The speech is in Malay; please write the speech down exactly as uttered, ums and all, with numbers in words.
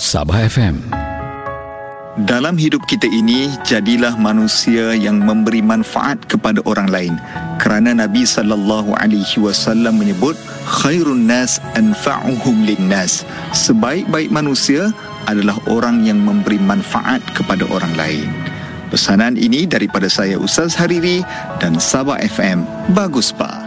Sabah F M. Dalam hidup kita ini, jadilah manusia yang memberi manfaat kepada orang lain. Kerana Nabi sallallahu alaihi wasallam menyebut, khairun nas anfa'uhum linnas. Sebaik-baik manusia adalah orang yang memberi manfaat kepada orang lain. Pesanan ini daripada saya Ustaz Hariri dan Sabah F M. Bagus, Pak.